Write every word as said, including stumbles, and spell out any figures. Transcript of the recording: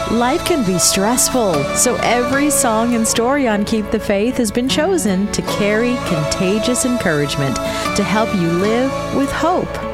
Life can be stressful, so every song and story on Keep the Faith has been chosen to carry contagious encouragement to help you live with hope.